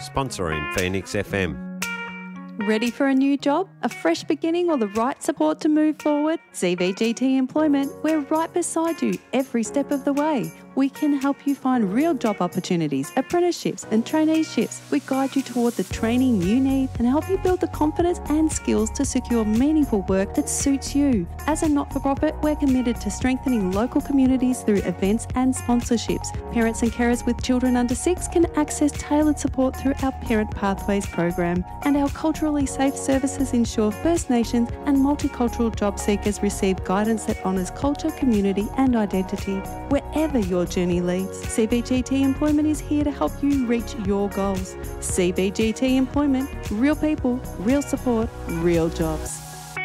sponsoring Phoenix FM. Ready for a new job, a fresh beginning or the right support to move forward? CBGT Employment, we're right beside you every step of the way. We can help you find real job opportunities, apprenticeships and traineeships. We guide you toward the training you need and help you build the confidence and skills to secure meaningful work that suits you. As a not-for-profit, we're committed to strengthening local communities through events and sponsorships. Parents and carers with children under 6 can access tailored support through our Parent Pathways program. And our culturally safe services ensure First Nations and multicultural job seekers receive guidance that honours culture, community and identity. Wherever your journey leads, CBGT Employment is here to help you reach your goals. CBGT Employment, real people, real support, real jobs.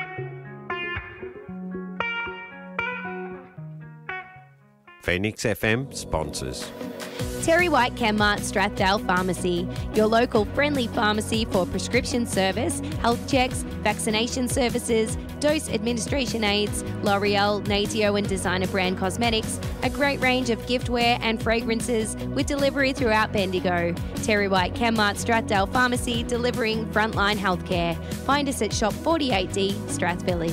Phoenix FM sponsors. Terry White Chemmart Strathdale Pharmacy, your local friendly pharmacy for prescription service, health checks, vaccination services, dose administration aids, L'Oreal, Natio and designer brand cosmetics, a great range of giftware and fragrances with delivery throughout Bendigo. Terry White Chemmart Strathdale Pharmacy, delivering frontline healthcare. Find us at Shop 48D, Strath Village.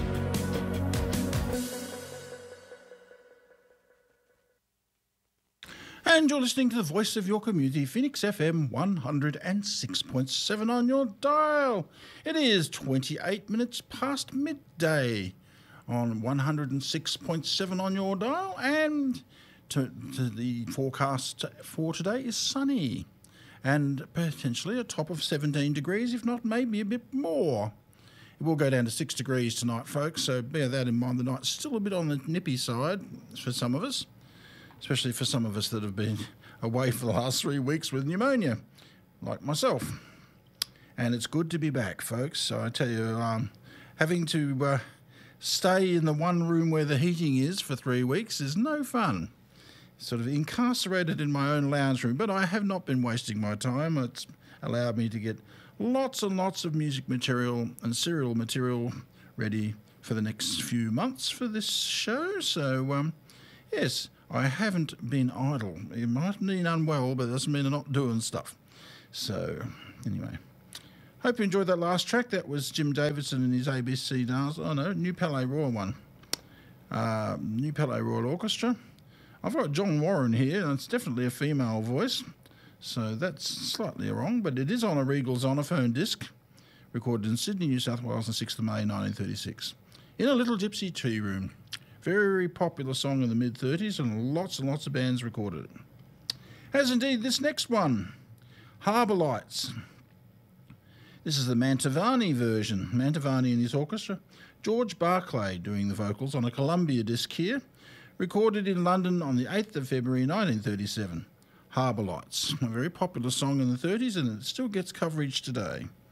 And you're listening to the voice of your community, Phoenix FM 106.7 on your dial. It is 28 minutes past midday on 106.7 on your dial, and to the forecast for today is sunny and potentially a top of 17 degrees, if not maybe a bit more. It will go down to 6 degrees tonight, folks, so bear that in mind. The night's still a bit on the nippy side for some of us, especially for some of us that have been away for the last 3 weeks with pneumonia, like myself. And it's good to be back, folks. So I tell you, having to stay in the one room where the heating is for 3 weeks is no fun. Sort of incarcerated in my own lounge room, but I have not been wasting my time. It's allowed me to get lots and lots of music material and serial material ready for the next few months for this show. So, yes, I haven't been idle. It might mean unwell, but it doesn't mean I'm not doing stuff. So, anyway. Hope you enjoyed that last track. That was Jim Davidson and his ABC dance. Oh, no, New Palais Royal one. New Palais Royal Orchestra. I've got John Warren here, and it's definitely a female voice. So that's slightly wrong, but it is on a Regal Zonophone disc, recorded in Sydney, New South Wales on 6th of May 1936, in a little gypsy tea room. Very popular song in the mid-30s, and lots of bands recorded it. As indeed this next one, Harbour Lights. This is the Mantovani version. Mantovani and his orchestra. George Barclay doing the vocals on a Columbia disc here, recorded in London on the 8th of February 1937. Harbour Lights, a very popular song in the 30s, and it still gets coverage today.